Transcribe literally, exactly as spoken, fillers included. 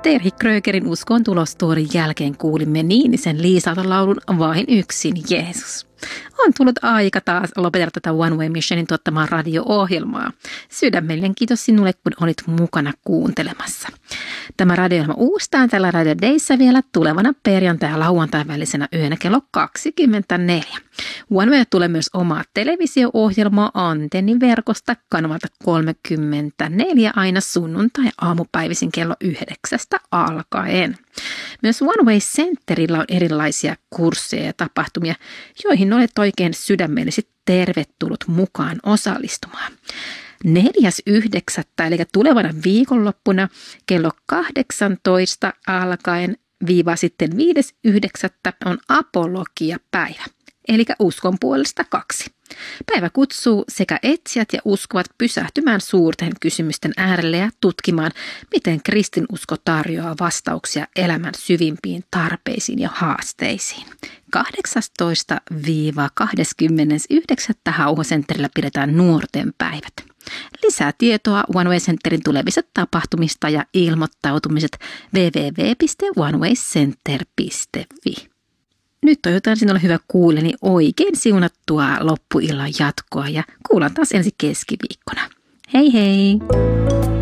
Terhi Krögerin uskon tulostuorin jälkeen kuulimme Niinisen Liisalta laulun Vain yksin Jeesus. On tullut aika taas lopetella tätä One Way Missionin tuottamaa radio-ohjelmaa. Sydämellinen kiitos sinulle, kun olit mukana kuuntelemassa. Tämä radio-ohjelma uustaan tällä Radio Dayssä vielä tulevana perjantai- ja lauantai välisenä yönä kello kaksikymmentäneljä. One Way tulee myös omaa televisio-ohjelmaa antenniverkosta kanavalta kolmekymmentäneljä aina sunnuntai-aamupäivisin kello yhdeksästä alkaen. Myös One Way Centerillä on erilaisia kursseja ja tapahtumia, joihin olet oikein sydämellisesti tervetullut mukaan osallistumaan. neljäs yhdeksättä eli tulevana viikonloppuna kello kahdeksantoista alkaen viiva sitten viides yhdeksättä on apologia-päivä, eli uskon puolesta kaksi. Päivä kutsuu sekä etsijät ja uskovat pysähtymään suurten kysymysten äärelle ja tutkimaan, miten kristinusko tarjoaa vastauksia elämän syvimpiin tarpeisiin ja haasteisiin. kahdeksastoista kahdeskymmenesyhdeksäs Hauho-Centerillä pidetään nuorten päivät. Lisää tietoa One Way Centerin tulevista tapahtumista ja ilmoittautumiset double-u double-u double-u piste one way center piste f i. Nyt toivotan sinulle hyvä kuuleni oikein siunattua loppuillan jatkoa ja kuullaan taas ensi keskiviikkona. Hei hei!